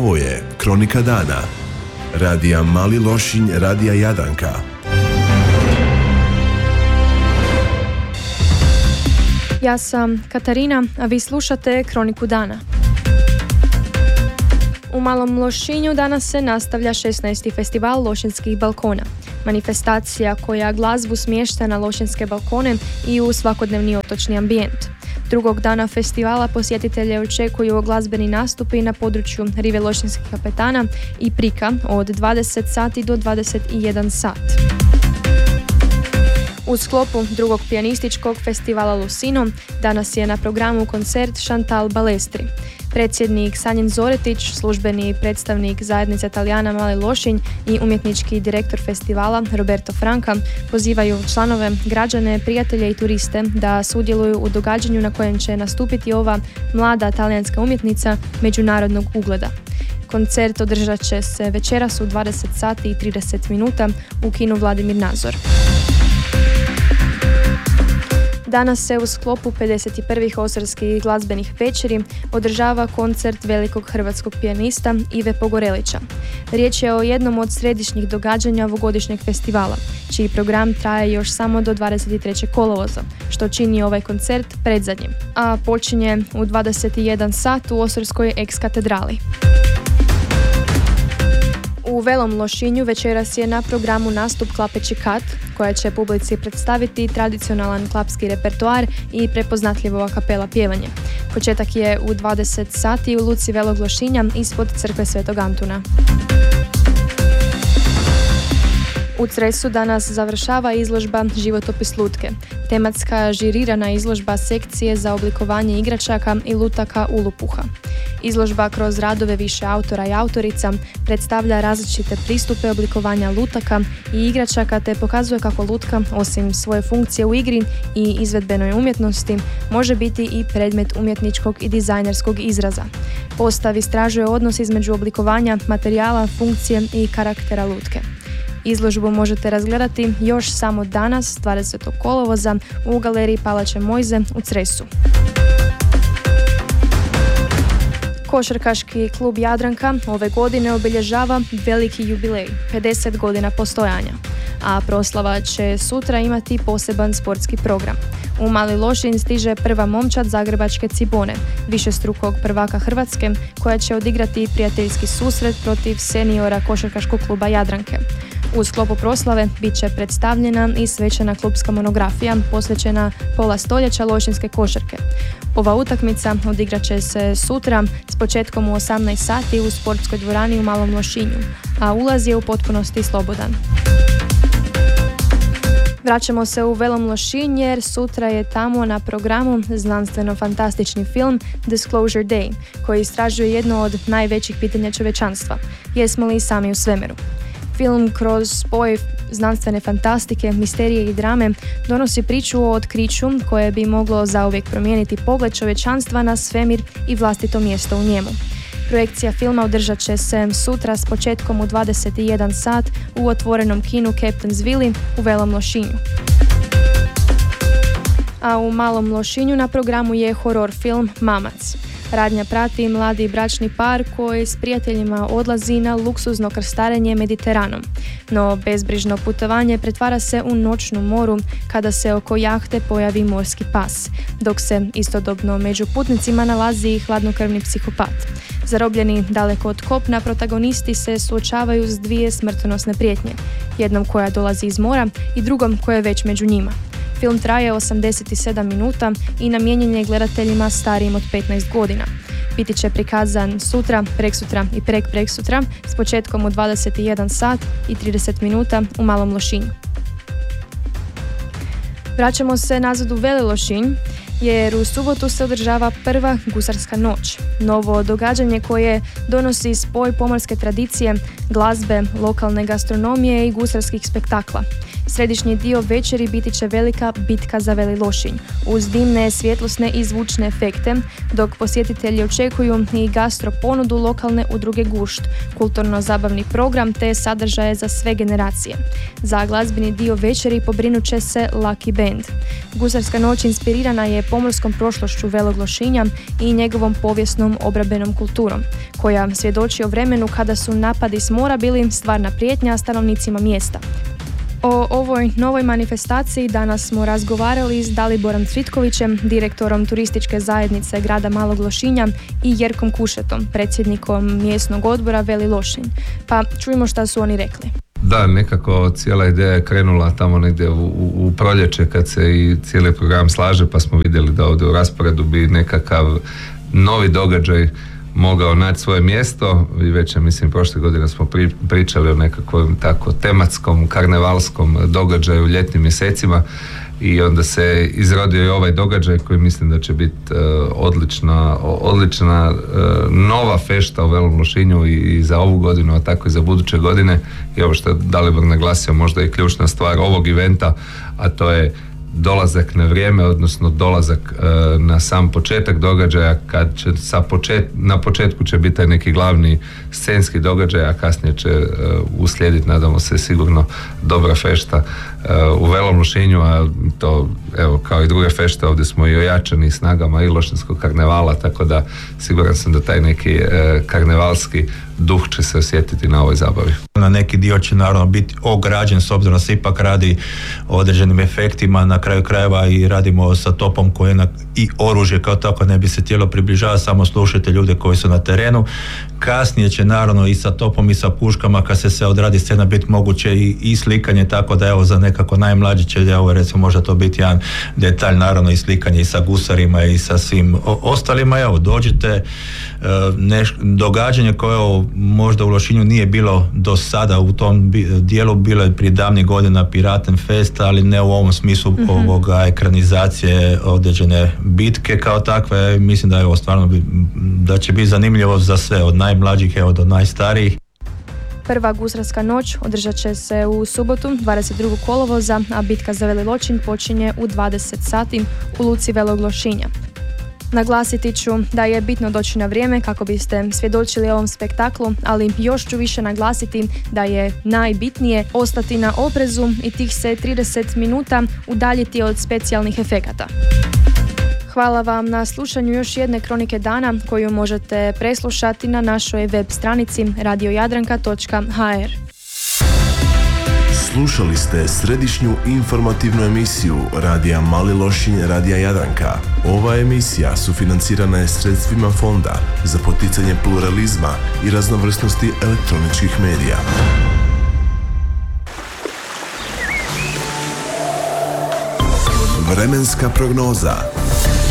Ovo je Kronika dana. Radija Mali Lošinj, Radija Jadranka. Ja sam Katarina, a vi slušate Kroniku dana. U Malom Lošinju danas se nastavlja 16. festival Lošinjskih balkona. Manifestacija koja glazbu smješta na lošinjske balkone i u svakodnevni otočni ambijent. Drugog dana festivala posjetitelje očekuju glazbeni nastupi na području rive Lošinjskih kapetana i Prika od 20 sati do 21 sat. U sklopu drugog pijanističkog festivala Lucino danas je na programu koncert Chantal Balestri. Predsjednik Sanjin Zoretić, službeni predstavnik zajednice Talijana Mali Lošinj i umjetnički direktor festivala Roberto Franca pozivaju članove, građane, prijatelje i turiste da sudjeluju u događanju na kojem će nastupiti ova mlada talijanska umjetnica međunarodnog ugleda. Koncert održat će se večeras u 20 sati i 30 minuta u kinu Vladimir Nazor. Danas se u sklopu 51. Osarskih glazbenih večeri održava koncert velikog hrvatskog pijanista Ive Pogorelića. Riječ je o jednom od središnjih događanja ovogodišnjeg festivala, čiji program traje još samo do 23. kolovoza, što čini ovaj koncert predzadnjim, a počinje u 21 sat u Osarskoj ex-katedrali. U Velom Lošinju večeras je na programu nastup Klapeći kat, koja će publici predstaviti tradicionalan klapski repertoar i prepoznatljivova kapela pjevanje. Početak je u 20 sati u luci Velog Lošinja ispod crkve Svetog Antuna. U Cresu danas završava izložba Životopis lutke, tematska žirirana izložba sekcije za oblikovanje igračaka i lutaka ulupuha. Izložba kroz radove više autora i autorica predstavlja različite pristupe oblikovanja lutaka i igračaka te pokazuje kako lutka, osim svoje funkcije u igri i izvedbenoj umjetnosti, može biti i predmet umjetničkog i dizajnerskog izraza. Postav istražuje odnos između oblikovanja, materijala, funkcije i karaktera lutke. Izložbu možete razgledati još samo danas, 20. kolovoza, u galeriji Palače Mojze u Cresu. Košarkaški klub Jadranka ove godine obilježava veliki jubilej, 50 godina postojanja, a proslava će sutra imati poseban sportski program. U Mali Lošinj stiže prva momčad zagrebačke Cibone, višestrukog prvaka Hrvatske, koja će odigrati prijateljski susret protiv seniora košarkaškog kluba Jadranke. U sklopu proslave bit će predstavljena i svečana klubska monografija posvećena pola stoljeća lošinjske košarke. Ova utakmica odigrat će se sutra s početkom u 18 sati u sportskoj dvorani u Malom Lošinju, a ulaz je u potpunosti slobodan. Vraćamo se u Velom Lošinj jer sutra je tamo na programu znanstveno-fantastični film Disclosure Day, koji istražuje jedno od najvećih pitanja čovječanstva. Jesmo li sami u svemiru? Film kroz spoj znanstvene fantastike, misterije i drame donosi priču o otkriću koje bi moglo zauvijek promijeniti pogled čovječanstva na svemir i vlastito mjesto u njemu. Projekcija filma održat će se sutra s početkom u 21 sat u otvorenom kinu Captain's Willy u Velom Lošinju. A u Malom Lošinju na programu je horor film Mamac. Radnja prati mladi bračni par koji s prijateljima odlazi na luksuzno krstarenje Mediteranom. No bezbrižno putovanje pretvara se u noćnu moru kada se oko jahte pojavi morski pas, dok se istodobno među putnicima nalazi i hladnokrvni psihopat. Zarobljeni daleko od kopna, protagonisti se suočavaju s dvije smrtonosne prijetnje, jednom koja dolazi iz mora i drugom koja je već među njima. Film traje 87 minuta i namijenjen je gledateljima starijim od 15 godina. Biti će prikazan sutra, preksutra i preksutra s početkom u 21 sat i 30 minuta u Malom Lošinju. Vraćamo se nazad u Veli Lošinj jer u subotu se održava prva gusarska noć. Novo događanje koje donosi spoj pomorske tradicije, glazbe, lokalne gastronomije i gusarskih spektakla. Središnji dio večeri biti će velika bitka za Veli Lošinj, uz dimne, svjetlosne i zvučne efekte, dok posjetitelji očekuju i gastro ponudu lokalne udruge Gušt, kulturno-zabavni program te sadržaje za sve generacije. Za glazbeni dio večeri pobrinut će se Lucky Band. Gusarska noć inspirirana je pomorskom prošlošću Velog Lošinja i njegovom povijesnom obrabenom kulturom, koja svjedoči o vremenu kada su napadi s mora bili stvarna prijetnja stanovnicima mjesta. O ovoj novoj manifestaciji danas smo razgovarali s Daliborom Cvitkovićem, direktorom turističke zajednice grada Malog Lošinja, i Jerkom Kušetom, predsjednikom mjesnog odbora Veli Lošinj. Pa čujmo šta su oni rekli. Da, nekako cijela ideja je krenula tamo negdje u proljeće kad se i cijeli program slaže, pa smo vidjeli da ovdje u rasporedu bi nekakav novi događaj mogao naći svoje mjesto. I već, mislim, prošle godine smo pričali o nekakvom tako tematskom, karnevalskom događaju u ljetnim mjesecima i onda se izrodio i ovaj događaj koji mislim da će biti odlična nova fešta u Velom Lošinju i za ovu godinu, a tako i za buduće godine. I ovo što je Dalibor naglasio, možda i ključna stvar ovog eventa, a to je dolazak na vrijeme, odnosno dolazak na sam početak događaja, kad će na početku će biti taj neki glavni scenski događaj, a kasnije će uslijediti, nadamo se, sigurno dobra fešta u Velom Lošinju, a to, evo, kao i druge fešte, ovdje smo i ojačani snagama i Lošinjskog karnevala, tako da siguran sam da taj neki karnevalski duh će se osjetiti na ovoj zabavi. Na neki dio će naravno biti ograđen, s obzirom da se ipak radi o određenim efektima, na kraju krajeva i radimo sa topom koje i oružje kao tako ne bi se htjelo približavati, samo slušajte ljude koji su na terenu. Kasnije će naravno i sa topom i sa puškama, kad se odradi scena, biti moguće i slikanje, tako da evo za nekako najmlađi će, evo recimo možda to biti jedan detalj, naravno i slikanje i sa gusarima i sa svim ostalima. Evo, dođite, događanje koje možda u Lošinju nije bilo do sada u tom dijelu, bilo je prije davnih godina Piraten Fest, ali ne u ovom smislu ovoga ekranizacije određene bitke kao takve. Mislim da je stvarno da će biti zanimljivo za sve, od najmlađih evo do najstarijih. Prva gusarska noć održat će se u subotu 22. kolovoza, a bitka za Veli Lošinj počinje u 20 sati u luci Velog Lošinja. Naglasiti ću da je bitno doći na vrijeme kako biste svjedočili ovom spektaklu, ali još ću više naglasiti da je najbitnije ostati na oprezu i tih se 30 minuta udaljiti od specijalnih efekata. Hvala vam na slušanju još jedne Kronike dana koju možete preslušati na našoj web stranici radiojadranka.hr. Slušali ste središnju informativnu emisiju Radija Mali Lošinj, Radija Jadranka. Ova emisija sufinancirana je sredstvima Fonda za poticanje pluralizma i raznovrsnosti elektroničkih medija. Vremenska prognoza.